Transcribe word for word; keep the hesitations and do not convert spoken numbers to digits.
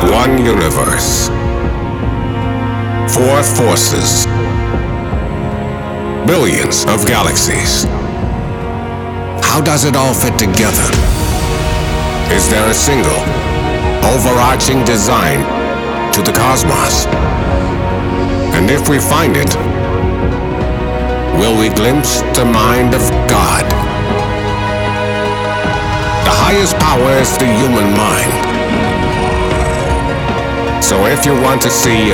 One universe. Four forces. Billions of galaxies. How does it all fit together? Is there a single, overarching design to the cosmos? And if we find it, will we glimpse the mind of God? The highest power is the human mind. So if you want to see a